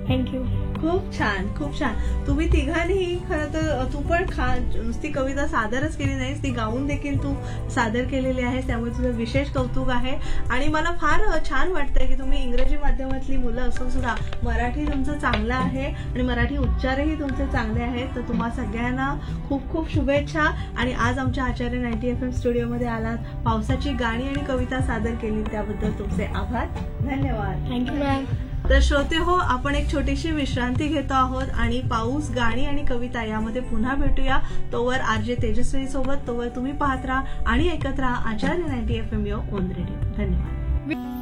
Thank you. खूप छान, खूप छान. तुम्ही तिघांनीही खरं तर तू पण नुसती कविता सादरच केली नाहीस, ती गाऊन देखील तू सादर केलेली आहेस, त्यामुळे तुझं विशेष कौतुक आहे. आणि मला फार छान वाटतंय की तुम्ही इंग्रजी माध्यमातली मुलं असून सुद्धा मराठी तुमचं चांगलं आहे आणि मराठी उच्चारही तुमचे चांगले आहेत. तर तुम्हा सगळ्यांना खूप खूप शुभेच्छा. आणि आज आमच्या आचार्य 90 FM स्टुडिओमध्ये आलात, पावसाची गाणी आणि कविता सादर केली, त्याबद्दल तुमचे आभार. धन्यवाद. Thank you ma'am. तर श्रोते हो, आपण एक छोटीशी विश्रांती घेतो आहोत आणि पाऊस, गाणी आणि कविता यामध्ये पुन्हा भेटूया. तोवर आरजे तेजस्वी सोबत, तोवर तुम्ही पाहत राहा आणि ऐकत राहा आचार्य 90 FM ओन रेडिओ. धन्यवाद.